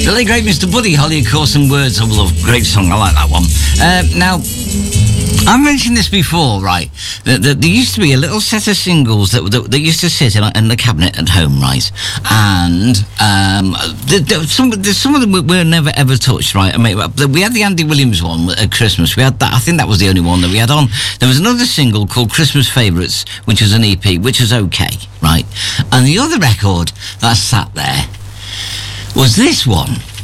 The late great Mr. Buddy Holly, of course, and Words of Love. Great song, I like that one. Now, I've mentioned this before, right? That there used to be a little set of singles that used to sit in the cabinet at home, right? And some of them were never ever touched, right? I mean, we had the Andy Williams one at Christmas. We had that. I think that was the only one that we had on. There was another single called Christmas Favourites, which was an EP, which was okay, right? And the other record that sat there was this one.